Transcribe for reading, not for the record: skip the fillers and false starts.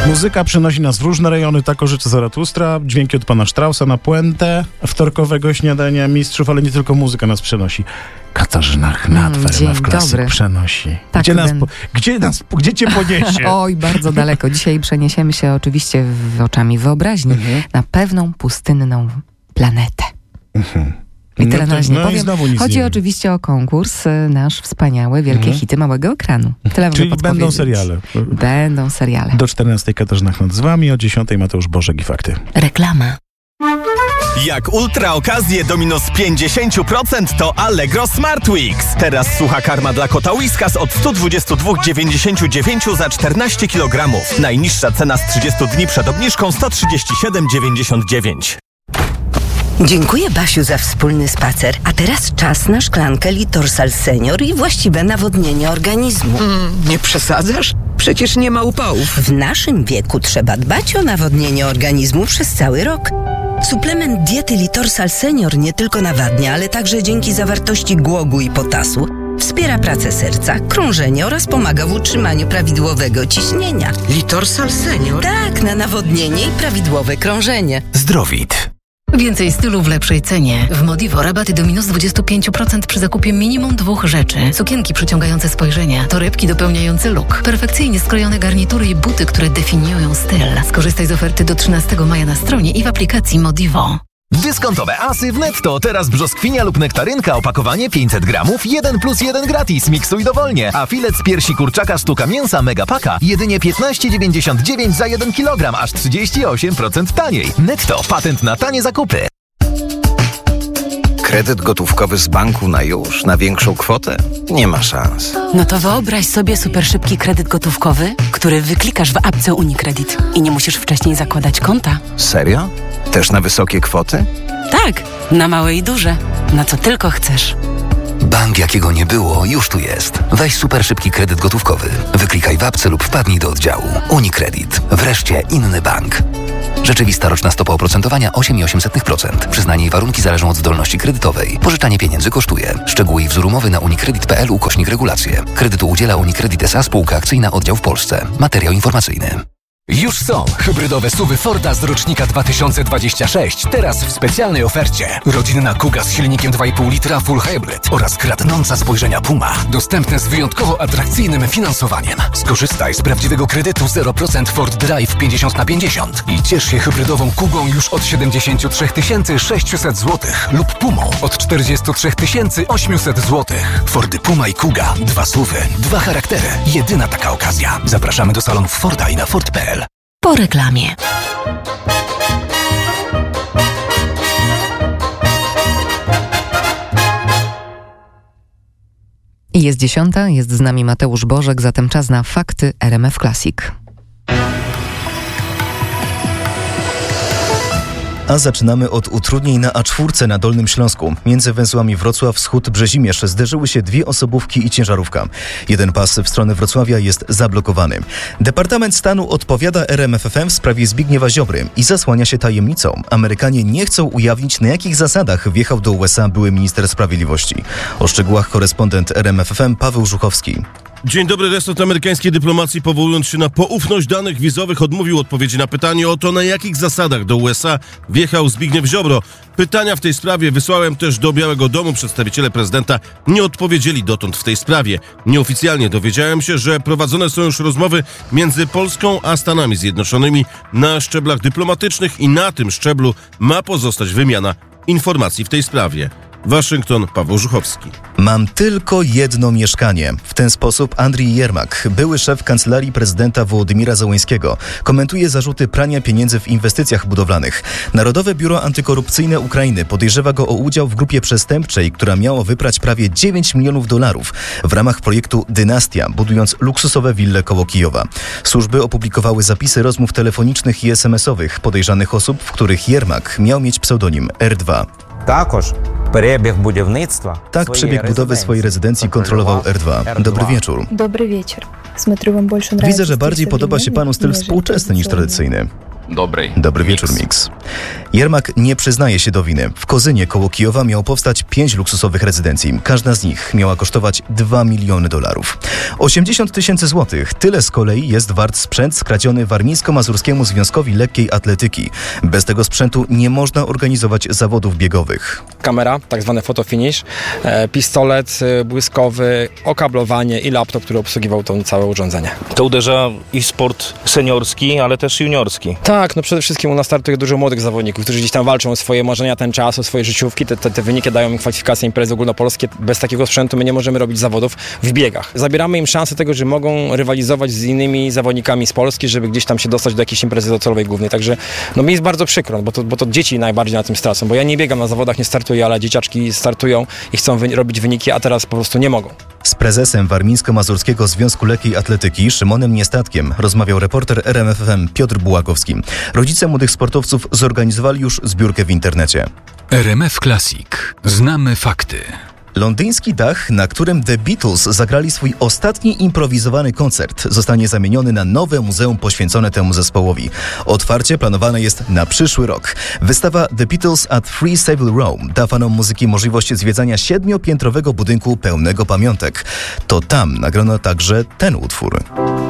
Muzyka przenosi nas w różne rejony, tak życzy Zaratustra. Dźwięki od pana Straussa na puentę wtorkowego śniadania mistrzów, ale nie tylko muzyka nas przenosi. Katarzyna Chnat w RMF Classic przenosi. Tak, Gdzie cię poniesie? Oj, bardzo daleko. Dzisiaj przeniesiemy się oczywiście oczami wyobraźni na pewną pustynną planetę. I tyle na razie nie powiem. Chodzi oczywiście o konkurs, nasz wspaniały, wielkie hity małego ekranu. Tyle Czyli będą seriale. Będą seriale. Do 14 Katarzyna Chnat z wami, o 10 Mateusz Bożek i fakty. Reklama. Jak ultra okazje do minus 50% to Allegro Smart Weeks. Teraz sucha karma dla kota Whiskas od 122,99 za 14 kg. Najniższa cena z 30 dni przed obniżką 137,99. Dziękuję, Basiu, za wspólny spacer. A teraz czas na szklankę Litorsal Senior i właściwe nawodnienie organizmu. Nie przesadzasz? Przecież nie ma upałów. W naszym wieku trzeba dbać o nawodnienie organizmu przez cały rok. Suplement diety Litorsal Senior nie tylko nawadnia, ale także dzięki zawartości głogu i potasu wspiera pracę serca, krążenie oraz pomaga w utrzymaniu prawidłowego ciśnienia. Litorsal Senior? Tak, na nawodnienie i prawidłowe krążenie. Zdrowit. Więcej stylu w lepszej cenie. W Modivo rabaty do minus 25% przy zakupie minimum 2 rzeczy. Sukienki przyciągające spojrzenia, torebki dopełniające look, perfekcyjnie skrojone garnitury i buty, które definiują styl. Skorzystaj z oferty do 13 maja na stronie i w aplikacji Modivo. Dyskontowe asy w Netto. Teraz brzoskwinia lub nektarynka, opakowanie 500 gramów, 1+1 gratis. Miksuj dowolnie. A filet z piersi kurczaka sztuka mięsa Megapaka jedynie 15,99 za 1 kg, aż 38% taniej. Netto. Patent na tanie zakupy. Kredyt gotówkowy z banku na już, na większą kwotę? Nie ma szans. No to wyobraź sobie super szybki kredyt gotówkowy, który wyklikasz w apce UniCredit i nie musisz wcześniej zakładać konta. Serio? Też na wysokie kwoty? Tak, na małe i duże. Na co tylko chcesz. Bank, jakiego nie było, już tu jest. Weź super szybki kredyt gotówkowy. Wyklikaj w apce lub wpadnij do oddziału. UniCredit. Wreszcie inny bank. Rzeczywista roczna stopa oprocentowania 8,8%. Przyznanie i warunki zależą od zdolności kredytowej. Pożyczanie pieniędzy kosztuje. Szczegóły i wzór umowy na unicredit.pl/regulacje. Kredytu udziela UniCredit S.A. Spółka akcyjna, oddział w Polsce. Materiał informacyjny. Już są hybrydowe SUV-y Forda z rocznika 2026. Teraz w specjalnej ofercie. Rodzinna Kuga z silnikiem 2,5 litra Full Hybrid oraz kradnąca spojrzenia Puma. Dostępne z wyjątkowo atrakcyjnym finansowaniem. Skorzystaj z prawdziwego kredytu 0% Ford Drive 50/50 i ciesz się hybrydową Kugą już od 73 600 zł lub Pumą od 43 800 zł. Fordy Puma i Kuga. 2 SUV-y, 2 charaktery. Jedyna taka okazja. Zapraszamy do salonów Forda i na Ford.pl. Po reklamie. I jest 10, jest z nami Mateusz Bożek, zatem czas na fakty RMF Classic. A zaczynamy od utrudnień na A4 na Dolnym Śląsku. Między węzłami Wrocław-Wschód-Brzezimierz zderzyły się 2 osobówki i ciężarówka. Jeden pas w stronę Wrocławia jest zablokowany. Departament Stanu odpowiada RMF FM w sprawie Zbigniewa Ziobry i zasłania się tajemnicą. Amerykanie nie chcą ujawnić, na jakich zasadach wjechał do USA były minister sprawiedliwości. O szczegółach korespondent RMF FM Paweł Żuchowski. Dzień dobry. Resort amerykańskiej dyplomacji, powołując się na poufność danych wizowych, odmówił odpowiedzi na pytanie o to, na jakich zasadach do USA wjechał Zbigniew Ziobro. Pytania w tej sprawie wysłałem też do Białego Domu. Przedstawiciele prezydenta nie odpowiedzieli dotąd w tej sprawie. Nieoficjalnie dowiedziałem się, że prowadzone są już rozmowy między Polską a Stanami Zjednoczonymi na szczeblach dyplomatycznych i na tym szczeblu ma pozostać wymiana informacji w tej sprawie. Waszyngton, Paweł Żuchowski. Mam tylko jedno mieszkanie. W ten sposób Andrii Jermak, były szef kancelarii prezydenta Wołodymira Zełenskiego, komentuje zarzuty prania pieniędzy w inwestycjach budowlanych. Narodowe Biuro Antykorupcyjne Ukrainy podejrzewa go o udział w grupie przestępczej, która miała wyprać prawie $9 milionów w ramach projektu Dynastia, budując luksusowe wille koło Kijowa. Służby opublikowały zapisy rozmów telefonicznych i SMS-owych podejrzanych osób, w których Jermak miał mieć pseudonim R2. Tak przebieg budowy swojej rezydencji kontrolował R2. Dobry wieczór. Dobry wieczór. Widzę, że bardziej podoba się panu styl współczesny niż tradycyjny. Dobry wieczór, Mix. Jermak nie przyznaje się do winy. W Kozynie koło Kijowa miało powstać 5 luksusowych rezydencji. Każda z nich miała kosztować $2 miliony. 80 000 złotych. Tyle z kolei jest wart sprzęt skradziony Warmińsko-Mazurskiemu Związkowi Lekkiej Atletyki. Bez tego sprzętu nie można organizować zawodów biegowych. Kamera, tak zwane fotofinish, pistolet błyskowy, okablowanie i laptop, który obsługiwał to całe urządzenie. To uderza i sport seniorski, ale też juniorski. Tak, no przede wszystkim u nas startuje dużo młodych zawodników, którzy gdzieś tam walczą o swoje marzenia, ten czas, o swoje życiówki. Te wyniki dają im kwalifikacje imprezy ogólnopolskie. Bez takiego sprzętu my nie możemy robić zawodów w biegach. Zabieramy im szansę tego, że mogą rywalizować z innymi zawodnikami z Polski, żeby gdzieś tam się dostać do jakiejś imprezy docelowej głównej. Także no mi jest bardzo przykro, bo to dzieci najbardziej na tym stracą, bo ja nie biegam na zawodach, nie startuję, ale dzieciaczki startują i chcą robić wyniki, a teraz po prostu nie mogą. Z prezesem Warmińsko-Mazurskiego Związku Lekkiej Atletyki Szymonem Niestatkiem rozmawiał reporter RMF FM Piotr Bułakowski. Rodzice młodych sportowców zorganizowali już zbiórkę w internecie. RMF Classic. Znamy fakty. Londyński dach, na którym The Beatles zagrali swój ostatni improwizowany koncert, zostanie zamieniony na nowe muzeum poświęcone temu zespołowi. Otwarcie planowane jest na przyszły rok. Wystawa The Beatles at Free Savile Row da fanom muzyki możliwość zwiedzania 7-piętrowego budynku pełnego pamiątek. To tam nagrano także ten utwór.